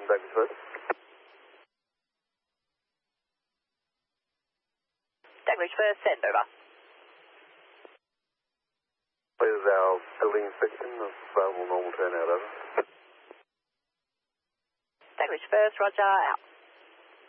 Douglas First. Douglas First, send over. Please our building inspection of normal turnout, over. Douglas First, roger, out.